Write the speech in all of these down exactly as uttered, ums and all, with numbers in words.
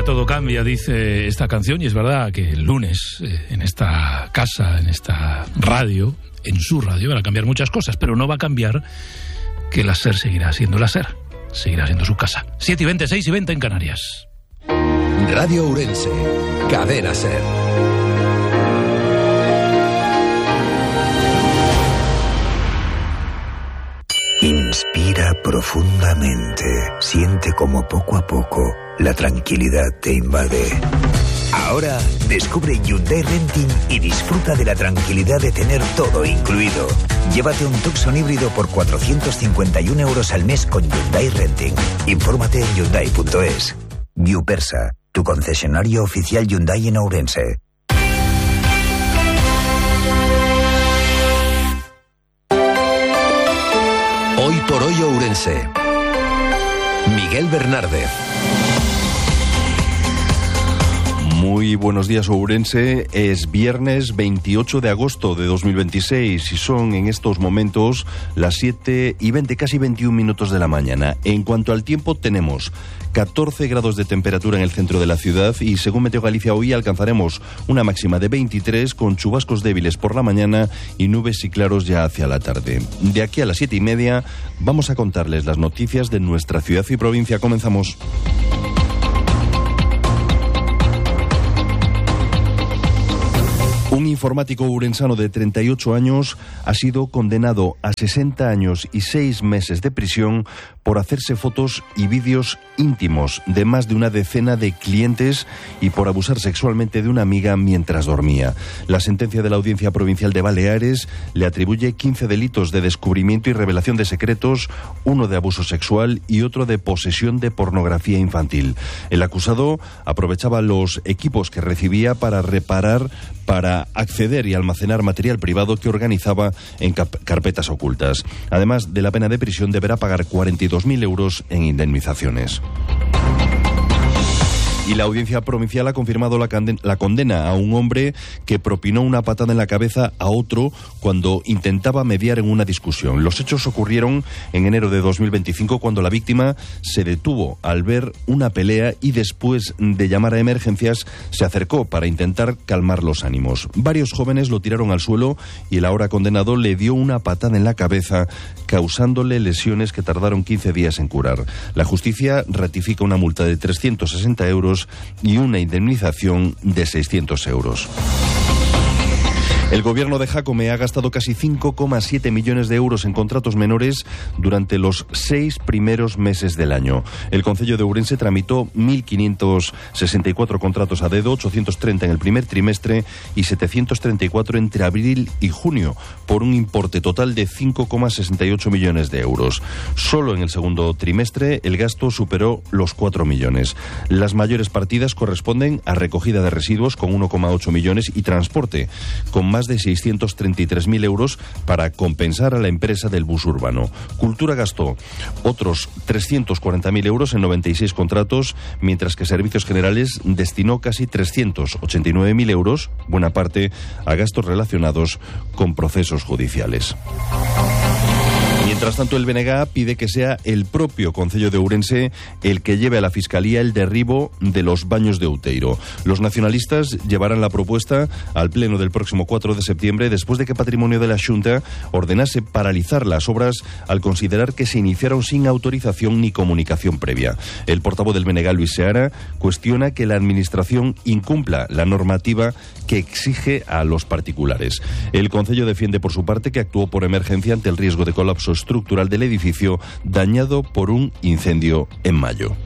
todo cambia, dice esta canción, y es verdad que el lunes eh, en esta casa, en esta radio, en su radio, van a cambiar muchas cosas, pero no va a cambiar que la SER seguirá siendo la SER, seguirá siendo su casa. siete y veinte, seis y veinte en Canarias. Radio Ourense, Cadena SER. Inspira profundamente. Siente como poco a poco la tranquilidad te invade. Ahora descubre Hyundai Renting y disfruta de la tranquilidad de tener todo incluido. Llévate un Tucson híbrido por cuatrocientos cincuenta y uno euros al mes con Hyundai Renting. Infórmate en hyundai punto es. Viupersa, tu concesionario oficial Hyundai en Ourense. Hoy por hoy Ourense. Miguel Bernárdez. Muy buenos días, Ourense. Es viernes veintiocho de agosto de dos mil veintiséis y son en estos momentos las siete y veinte, casi veintiún minutos de la mañana. En cuanto al tiempo, tenemos catorce grados de temperatura en el centro de la ciudad y según Meteo Galicia hoy alcanzaremos una máxima de veintitrés con chubascos débiles por la mañana y nubes y claros ya hacia la tarde. De aquí a las siete y media vamos a contarles las noticias de nuestra ciudad y provincia. Comenzamos. Un informático ourensano de treinta y ocho años ha sido condenado a sesenta años y seis meses de prisión por hacerse fotos y vídeos íntimos de más de una decena de clientes y por abusar sexualmente de una amiga mientras dormía. La sentencia de la Audiencia Provincial de Baleares le atribuye quince delitos de descubrimiento y revelación de secretos, uno de abuso sexual y otro de posesión de pornografía infantil. El acusado aprovechaba los equipos que recibía para reparar, para acceder y almacenar material privado que organizaba en carpetas ocultas. Además de la pena de prisión, deberá pagar cuarenta y dos mil euros en indemnizaciones. Y la Audiencia Provincial ha confirmado la, la condena a un hombre que propinó una patada en la cabeza a otro cuando intentaba mediar en una discusión. Los hechos ocurrieron en enero de dos mil veinticinco cuando la víctima se detuvo al ver una pelea y después de llamar a emergencias se acercó para intentar calmar los ánimos. Varios jóvenes lo tiraron al suelo y el ahora condenado le dio una patada en la cabeza, causándole lesiones que tardaron quince días en curar. La justicia ratifica una multa de trescientos sesenta euros y una indemnización de seiscientos euros. El gobierno de Jácome ha gastado casi cinco coma siete millones de euros en contratos menores durante los seis primeros meses del año. El concello de Ourense tramitó mil quinientos sesenta y cuatro contratos a dedo, ochocientos treinta en el primer trimestre y setecientos treinta y cuatro entre abril y junio, por un importe total de cinco coma sesenta y ocho millones de euros. Solo en el segundo trimestre el gasto superó los cuatro millones. Las mayores partidas corresponden a recogida de residuos con uno coma ocho millones y transporte, con más de seiscientos treinta y tres mil euros para compensar a la empresa del bus urbano. Cultura gastó otros trescientos cuarenta mil euros en noventa y seis contratos, mientras que Servicios Generales destinó casi trescientos ochenta y nueve mil euros, buena parte a gastos relacionados con procesos judiciales. Mientras tanto, el B N G pide que sea el propio concello de Ourense el que lleve a la Fiscalía el derribo de los baños de Outeiro. Los nacionalistas llevarán la propuesta al pleno del próximo cuatro de septiembre después de que Patrimonio de la Xunta ordenase paralizar las obras al considerar que se iniciaron sin autorización ni comunicación previa. El portavoz del B N G, Luis Seara, cuestiona que la Administración incumpla la normativa que exige a los particulares. El concello defiende por su parte que actuó por emergencia ante el riesgo de colapso estructural del edificio dañado por un incendio en mayo.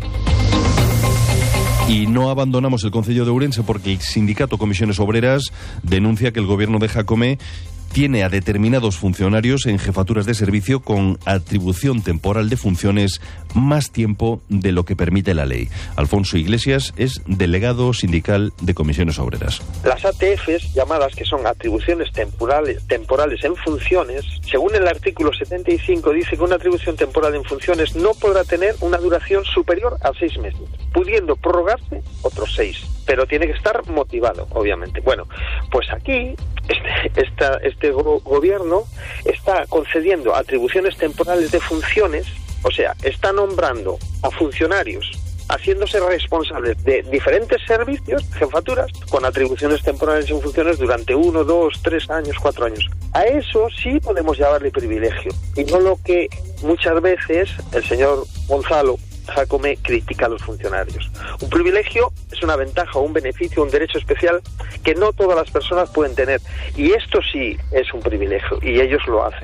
Y no abandonamos el concello de Ourense porque el sindicato Comisiones Obreras denuncia que el gobierno de Jácome tiene a determinados funcionarios en jefaturas de servicio con atribución temporal de funciones más tiempo de lo que permite la ley. Alfonso Iglesias es delegado sindical de Comisiones Obreras. Las A T Fs, llamadas que son atribuciones temporales, temporales en funciones, según el artículo setenta y cinco dice que una atribución temporal en funciones no podrá tener una duración superior a seis meses, pudiendo prorrogarse otros seis, pero tiene que estar motivado, obviamente. Bueno, pues aquí este, esta, este go- gobierno está concediendo atribuciones temporales de funciones, o sea, está nombrando a funcionarios haciéndose responsables de diferentes servicios, jefaturas, con atribuciones temporales en funciones durante uno, dos, tres años, cuatro años. A eso sí podemos llamarle privilegio, y no lo que muchas veces el señor Gonzalo Jácome critica a los funcionarios. Un privilegio es una ventaja, un beneficio, un derecho especial que no todas las personas pueden tener, y esto sí es un privilegio, y ellos lo hacen.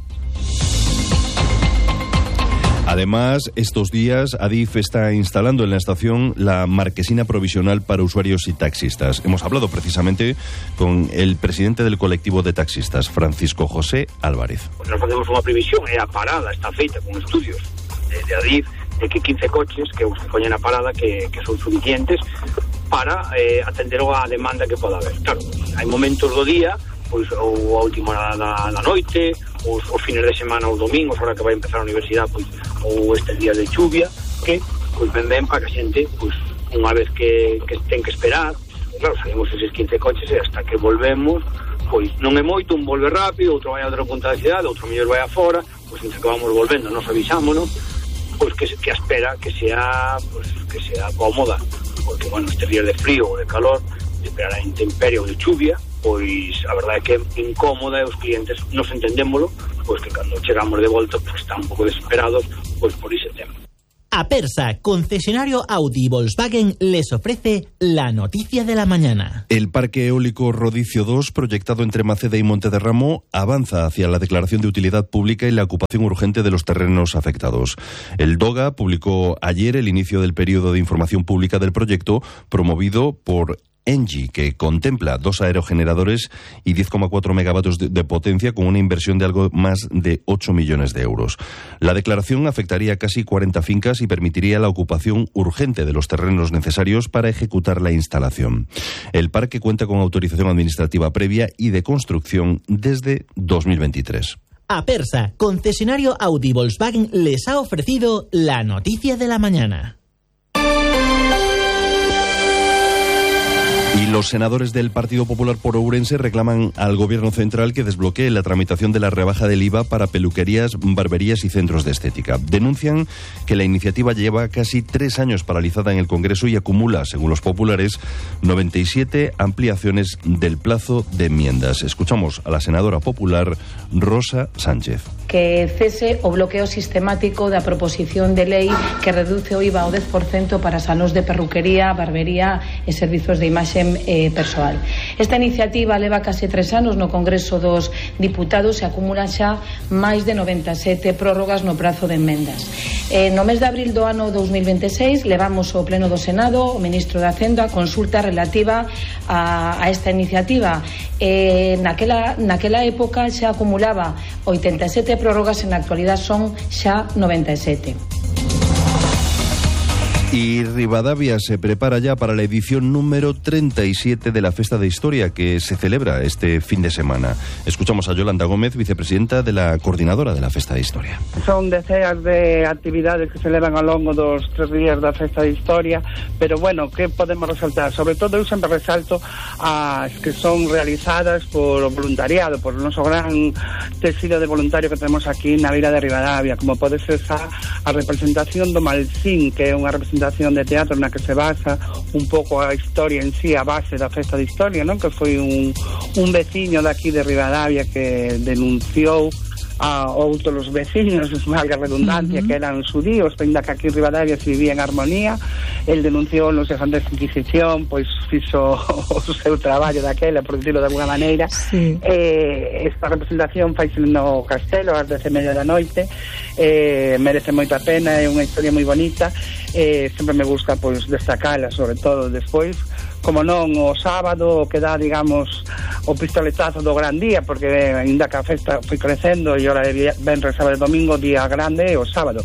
Además, estos días Adif está instalando en la estación la marquesina provisional para usuarios y taxistas. Hemos hablado precisamente con el presidente del colectivo de taxistas, Francisco José Álvarez. Pues nós facemos unha previsión, e a parada está feita con estudios de, de Adif, de que quince coches que os que poñen a parada que, que son suficientes para eh, atender a demanda que poda haber. Claro, hai momentos do día, pois ou a última hora da, da noite, os, os fines de semana, os domingos, ahora que vai empezar a universidade, pois ou estes días de chuvia, que pois ven ben para que a xente, pois unha vez que, que ten que esperar, claro, salimos eses quince coches e hasta que volvemos, pois non é moito, un volve rápido, outro vai a outra punta da cidade, outro mellor vai afora, pois entre que vamos volvendo, nos avisámonos, pois que, que a espera que sea, pois que sea cómoda, porque, bueno, estes días de frío ou de calor, de esperar a intemperie ou de chuvia, pois a verdade é que é incómoda e os clientes nos entendémolo, pois que cando chegamos de volta pois están un pouco desesperados pois por ese tema. Apersa, concesionario Audi y Volkswagen, les ofrece la noticia de la mañana. El parque eólico Rodicio dos, proyectado entre Maceda y Montederramo, avanza hacia la declaración de utilidad pública y la ocupación urgente de los terrenos afectados. El DOGA publicó ayer el inicio del periodo de información pública del proyecto, promovido por Engie, que contempla dos aerogeneradores y diez coma cuatro megavatios de, de potencia con una inversión de algo más de ocho millones de euros. La declaración afectaría a casi cuarenta fincas y permitiría la ocupación urgente de los terrenos necesarios para ejecutar la instalación. El parque cuenta con autorización administrativa previa y de construcción desde dos mil veintitrés. Apersa, concesionario Audi y Volkswagen, les ha ofrecido la noticia de la mañana. Y los senadores del Partido Popular por Ourense reclaman al Gobierno central que desbloquee la tramitación de la rebaja del I V A para peluquerías, barberías y centros de estética. Denuncian que la iniciativa lleva casi tres años paralizada en el Congreso y acumula, según los populares, noventa y siete ampliaciones del plazo de enmiendas. Escuchamos a la senadora popular Rosa Sánchez. Que cese o bloqueo sistemático da proposición de lei que reduce o I V A ao dez por cento para salóns de perruquería, barbería e servizos de imaxe eh, persoal. Esta iniciativa leva case tres anos no Congreso dos Diputados e acumula xa máis de noventa e sete prórrogas no prazo de enmendas. Eh, no mes de abril do ano dos mil veintiséis levamos ao Pleno do Senado o Ministro de Hacienda a consulta relativa a, a esta iniciativa. Eh, naquela, naquela época xa acumulaba oitenta e sete prórrogas, en la actualidad son xa noventa e sete. Y Rivadavia se prepara ya para la edición número treinta y siete de la Festa de Historia, que se celebra este fin de semana. Escuchamos a Yolanda Gómez, vicepresidenta de la coordinadora de la Festa de Historia. Son decenas de actividades que se levan ao longo dos tres días da Festa de Historia, pero bueno, que podemos resaltar? Sobre todo eu sempre resalto as que son realizadas por voluntariado, por o noso gran tecido de voluntario que temos aquí na Vila de Rivadavia, como pode ser a, a representación do Malsín, que é unha representación de teatro na que se basa un pouco a historia en sí, a base da Festa de Historia, non? Que foi un, un veciño daqui de Rivadavia que denunciou a outros vecinos, valga redundancia, uh-huh. que eran judíos, ainda que aquí en Rivadavia se vivía en armonía. El denunciou nos de Inquisición, pois fixo o seu traballo daquela, por dicirlo de alguna maneira. Sí. Eh, esta representación faise no castelo ás dez e media da noite, eh, merece moita pena, é unha historia moi bonita, eh, sempre me gusta pois destacala, sobre todo despois, como non, o sábado que dá, digamos, o pistoletazo do gran día, porque ainda que a festa foi crecendo e hora de venres, sábado e domingo, día grande o sábado.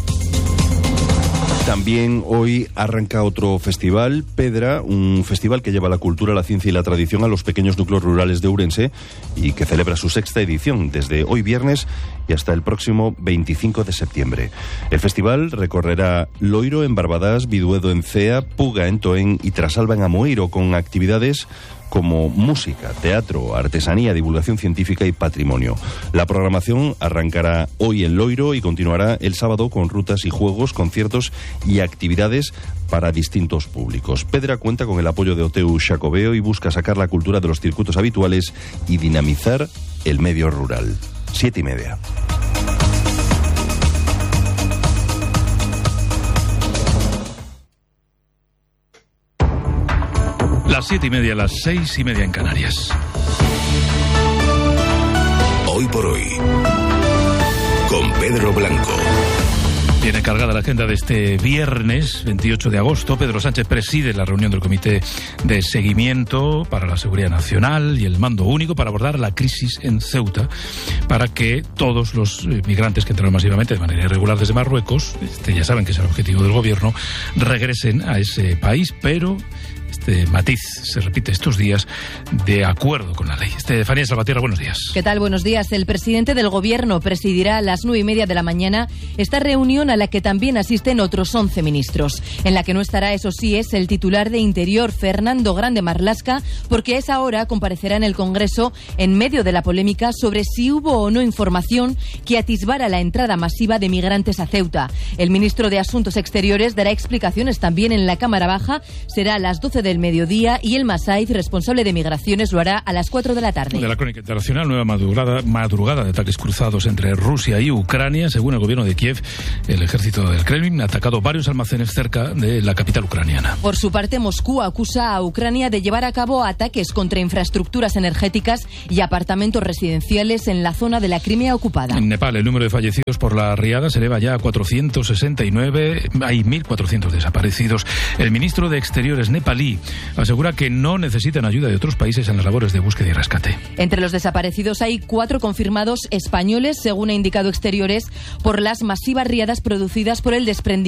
También hoy arranca otro festival, Pedra, un festival que lleva la cultura, la ciencia y la tradición a los pequeños núcleos rurales de Ourense y que celebra su sexta edición desde hoy viernes y hasta el próximo veinticinco de septiembre. El festival recorrerá Loiro en Barbadas, Biduedo en Cea, Puga en Toén y Trasalba en Amoeiro, con actividades como música, teatro, artesanía, divulgación científica y patrimonio. La programación arrancará hoy en Loiro y continuará el sábado con rutas y juegos, conciertos y actividades para distintos públicos. Pedra cuenta con el apoyo de Oteu Xacobeo y busca sacar la cultura de los circuitos habituales y dinamizar el medio rural. Siete y media. Las siete y media, las seis y media en Canarias. Hoy por hoy, con Pedro Blanco. Tiene cargada la agenda de este viernes veintiocho de agosto. Pedro Sánchez preside la reunión del Comité de Seguimiento para la Seguridad Nacional y el Mando Único para abordar la crisis en Ceuta, para que todos los migrantes que entraron masivamente de manera irregular desde Marruecos, este ya saben que es el objetivo del gobierno, regresen a ese país, pero este matiz se repite estos días de acuerdo con la ley. Estefanía Salvatierra, buenos días. ¿Qué tal? Buenos días. El presidente del Gobierno presidirá a las nueve y media de la mañana esta reunión a la que también asisten otros once ministros. En la que no estará, eso sí, es el titular de Interior, Fernando Grande Marlaska, porque a esa hora comparecerá en el Congreso en medio de la polémica sobre si hubo o no información que atisbara la entrada masiva de migrantes a Ceuta. El ministro de Asuntos Exteriores dará explicaciones también en la Cámara Baja. Será a las doce del mediodía y el Masaiz, responsable de migraciones, lo hará a las cuatro de la tarde. De la crónica internacional, nueva madrugada, madrugada de ataques cruzados entre Rusia y Ucrania. Según el gobierno de Kiev, el ejército del Kremlin ha atacado varios almacenes cerca de la capital ucraniana. Por su parte, Moscú acusa a Ucrania de llevar a cabo ataques contra infraestructuras energéticas y apartamentos residenciales en la zona de la Crimea ocupada. En Nepal, el número de fallecidos por la riada se eleva ya a cuatrocientos sesenta y nueve. Hay mil cuatrocientos desaparecidos. El ministro de Exteriores nepalí asegura que no necesitan ayuda de otros países en las labores de búsqueda y rescate. Entre los desaparecidos hay cuatro confirmados españoles, según ha indicado Exteriores, por las masivas riadas producidas por el desprendimiento